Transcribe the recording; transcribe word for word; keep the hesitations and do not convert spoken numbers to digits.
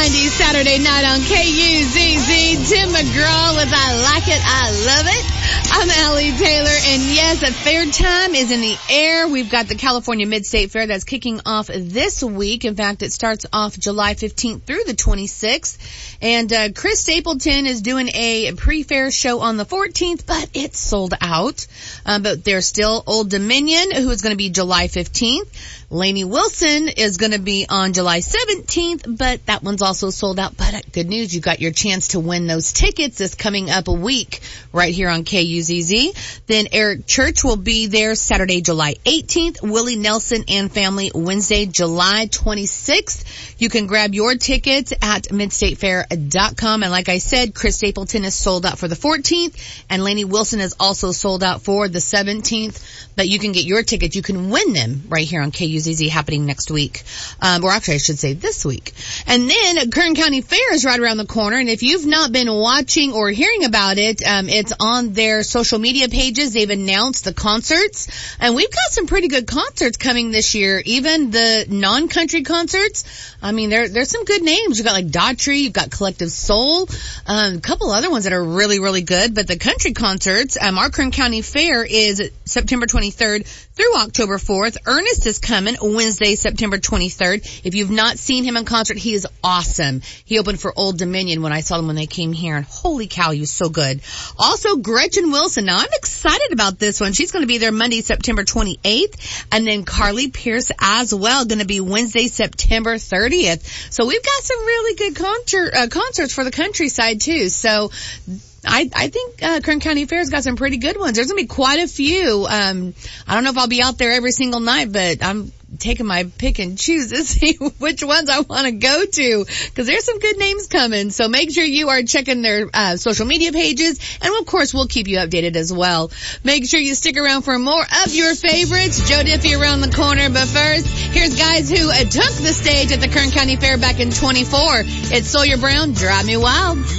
ninety Saturday night on K U Z Z. Tim McGraw with I Like It, I Love It. I'm Allie Taylor, and yes, a fair time is in the air. We've got the California Mid-State Fair that's kicking off this week. In fact, it starts off July fifteenth through the twenty-sixth. And uh, Chris Stapleton is doing a pre-fair show on the fourteenth, but it's sold out. Uh, but there's still Old Dominion, who is going to be July fifteenth. Lainey Wilson is going to be on July seventeenth, but that one's also sold out. But uh, good news, you got your chance to win those tickets this coming up a week right here on K U Z Z. Then Eric Church will be there Saturday, July eighteenth. Willie Nelson and Family Wednesday, July twenty-sixth. You can grab your tickets at mid state fair dot com. And like I said, Chris Stapleton is sold out for the fourteenth, and Lainey Wilson is also sold out for the seventeenth. But you can get your tickets. You can win them right here on K U Z Z, happening next week. Um, or actually I should say this week. And then Kern County Fair is right around the corner. And if you've not been watching or hearing about it, um, it's on their social media pages. They've announced the concerts. And we've got some pretty good concerts coming this year. Even the non-country concerts. I mean, there, there's some good names. You've got like Daughtry, you've got Collective Soul, um, a couple other ones that are really, really good. But the country concerts, um, our Kern County Fair is September twenty-third through October fourth. Ernest is coming Wednesday, September twenty-third. If you've not seen him in concert, he is awesome. He opened for Old Dominion when I saw them when they came here, and holy cow, he was so good. Also, Gretchen Wilson. Now, I'm excited about this one. She's going to be there Monday, September twenty-eighth, and then Carly Pierce as well, going to be Wednesday, September thirtieth. So we've got some really good concert, uh, concerts for the countryside too. So I, I think, uh, Kern County Fair's got some pretty good ones. There's gonna be quite a few. Um, I don't know if I'll be out there every single night, but I'm taking my pick and choose to see which ones I want to go to, because there's some good names coming. So make sure you are checking their uh, social media pages, and of course we'll keep you updated as well. Make sure you stick around for more of your favorites. Joe Diffie around the corner, but first, here's guys who uh, took the stage at the Kern County Fair back in twenty-four. It's Sawyer Brown, Drive Me Wild.